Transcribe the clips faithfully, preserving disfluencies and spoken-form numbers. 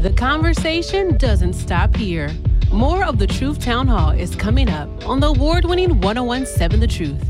The conversation doesn't stop here. More of the Truth Town Hall is coming up on the award-winning one oh one point seven The Truth.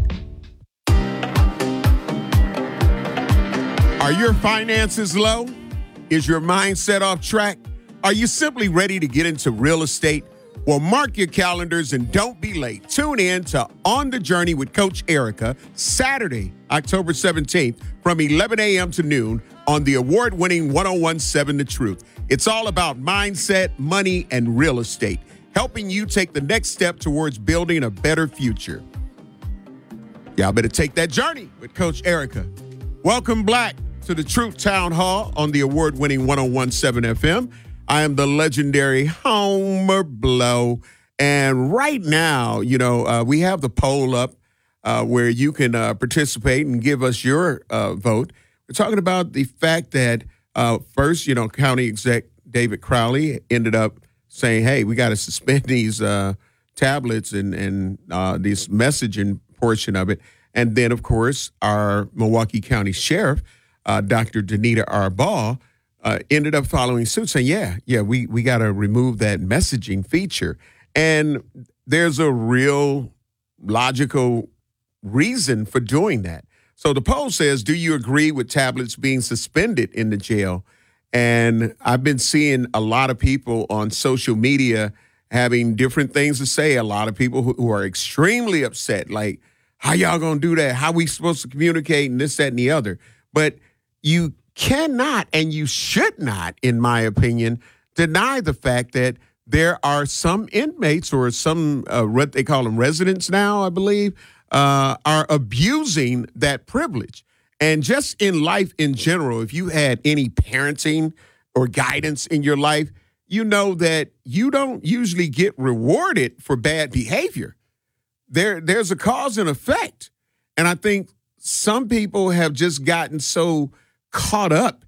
Are your finances low? Is your mindset off track? Are you simply ready to get into real estate? Well, mark your calendars and don't be late. Tune in to On the Journey with Coach Erica, Saturday, October seventeenth, from eleven a.m. to noon on the award-winning one oh one point seven The Truth. It's all about mindset, money, and real estate, helping you take the next step towards building a better future. Y'all better take that journey with Coach Erica. Welcome back to the Truth Town Hall on the award-winning one oh one point seven F M. I am the legendary Homer Blow. And right now, you know, uh, we have the poll up uh, where you can uh, participate and give us your uh, vote. We're talking about the fact that uh, first, you know, County Exec David Crowley ended up saying, hey, we got to suspend these uh, tablets and, and uh, this messaging portion of it. And then, of course, our Milwaukee County Sheriff, uh, Doctor Danita Arbaugh, Uh, ended up following suit saying, yeah, yeah, we, we got to remove that messaging feature. And there's a real logical reason for doing that. So the poll says, do you agree with tablets being suspended in the jail? And I've been seeing a lot of people on social media having different things to say. A lot of people who, who are extremely upset, like, how y'all going to do that? How we supposed to communicate and this, that, and the other? But you cannot and you should not, in my opinion, deny the fact that there are some inmates or some, uh, what they call them residents now, I believe, uh, are abusing that privilege. And just in life in general, if you had any parenting or guidance in your life, you know that you don't usually get rewarded for bad behavior. There, there's a cause and effect. And I think some people have just gotten so caught up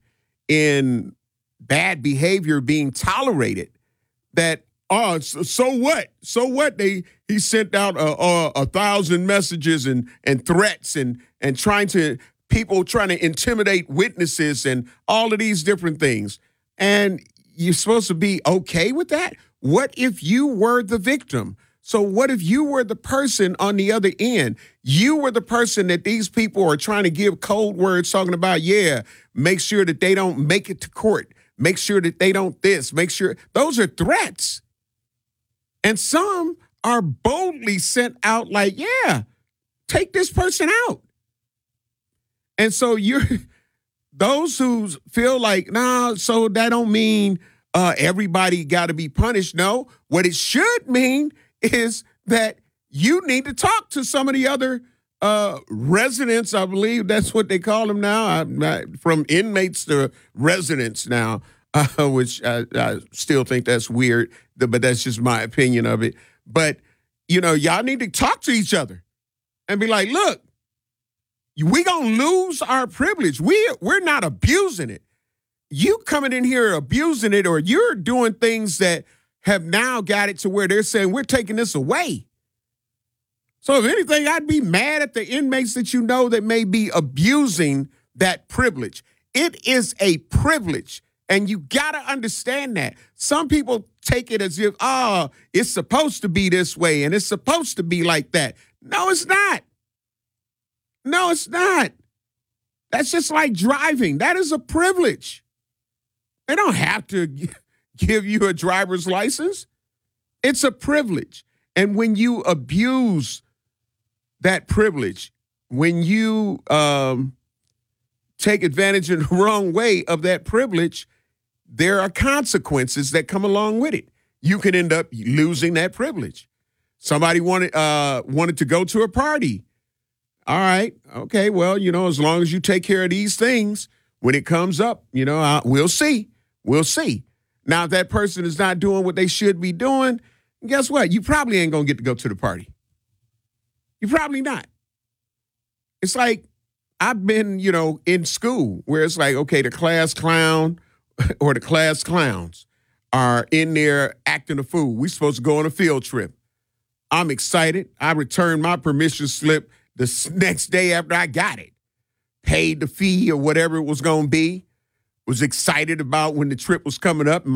in bad behavior being tolerated that, oh, so, so what? So what? They he sent out a, a, a thousand messages and and threats and and trying to people trying to intimidate witnesses and all of these different things. And you're supposed to be okay with that? What if you were the victim? So what if you were the person on the other end? You were the person that these people are trying to give cold words talking about, yeah, make sure that they don't make it to court. Make sure that they don't this. Make sure. Those are threats. And some are boldly sent out like, yeah, take this person out. And so you're those who feel like, nah, so that don't mean uh, everybody got to be punished. No, what it should mean is that you need to talk to some of the other uh, residents. I believe that's what they call them now, I, I, from inmates to residents now, uh, which I, I still think that's weird, but that's just my opinion of it. But, you know, y'all need to talk to each other and be like, look, we going to lose our privilege. We, we're not abusing it. You coming in here abusing it, or you're doing things that have now got it to where they're saying we're taking this away. So if anything, I'd be mad at the inmates that you know that may be abusing that privilege. It is a privilege, and you got to understand that. Some people take it as if, oh, it's supposed to be this way, and it's supposed to be like that. No, it's not. No, it's not. That's just like driving. That is a privilege. They don't have to give you a driver's license. It's a privilege. And when you abuse that privilege, when you um, take advantage in the wrong way of that privilege, there are consequences that come along with it. You can end up losing that privilege. Somebody wanted uh, wanted to go to a party. All right, okay, well, you know, as long as you take care of these things, when it comes up, you know, uh, we'll see. We'll see. Now, if that person is not doing what they should be doing, guess what? You probably ain't going to get to go to the party. You probably not. It's like I've been, you know, in school where it's like, okay, the class clown or the class clowns are in there acting a fool. We're supposed to go on a field trip. I'm excited. I returned my permission slip the next day after I got it. Paid the fee or whatever it was going to be. Was excited about when the trip was coming up.